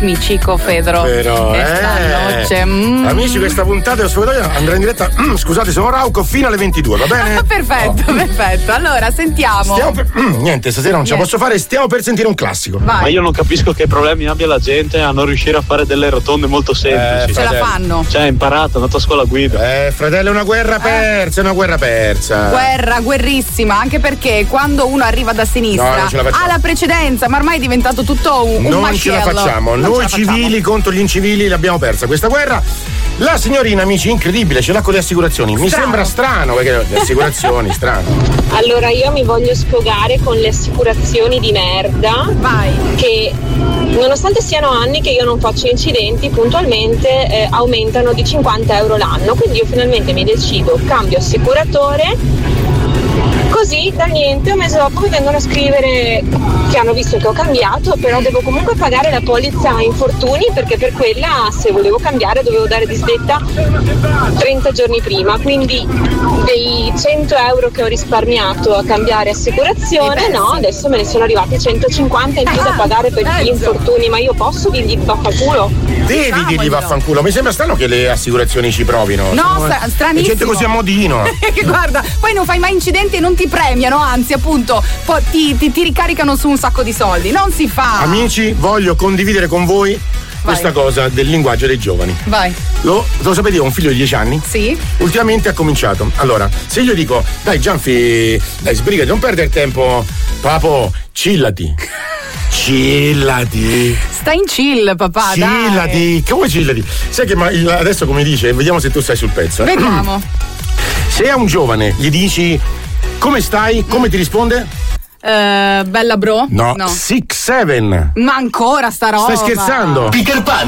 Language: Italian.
mi Chico Fedro. Però, Questa noce. Amici, questa puntata dello Sfogliatoio andrà in diretta. Scusate, sono Rauco fino alle 22, va bene? Perfetto. Allora, sentiamo. Niente, stasera non ce la posso fare, stiamo per sentire un classico. Vai. Ma io non capisco che problemi abbia la gente a non riuscire a fare delle rotonde molto semplici. Ce la fanno. Cioè, è imparato, è andato a scuola guida. Fratello, è una guerra persa, Guerrissima, anche perché quando uno arriva da sinistra ha la precedenza, ma ormai è diventato tutto un non macello. Ce la facciamo. Noi civili contro gli incivili l'abbiamo persa questa guerra. La signorina, amici, incredibile, ce l'ha con le assicurazioni. Mi sembra strano, perché le assicurazioni, strano. Allora, io mi voglio sfogare con le assicurazioni di merda. Vai. Che nonostante siano anni che io non faccio incidenti, puntualmente aumentano di 50 euro l'anno. Quindi io finalmente mi decido, cambio assicuratore. Così da niente un mese dopo mi vengono a scrivere che hanno visto che ho cambiato, però devo comunque pagare la polizza infortuni, perché per quella, se volevo cambiare, dovevo dare disdetta 30 giorni prima. Quindi dei 100 euro che ho risparmiato a cambiare assicurazione, no, adesso me ne sono arrivati 150 in più da pagare per gli infortuni. Ma io posso dirgli vaffanculo? Devi dirgli vaffanculo. Mi sembra strano che le assicurazioni ci provino. No, stranissimo. È gente così a modino. Che guarda, poi non fai mai incidenti e non ti premiano, anzi appunto ti ricaricano su un sacco di soldi. Non si fa. Amici, voglio condividere con voi questa cosa del linguaggio dei giovani. Vai. Lo sapete, ho un figlio di 10 anni. Sì. Ultimamente ha cominciato. Allora, se io dico, dai Gianfi, dai sbrigati, non perdere tempo. Papo, chillati. Chillati. Stai in chill, papà. Chillati. Come chillati? Sai che adesso come dice, vediamo se tu stai sul pezzo. Vediamo. Se a un giovane gli dici come stai, come ti risponde? Bella bro? No. 6-7. Ma ancora sta roba? Stai scherzando? Peter Pan.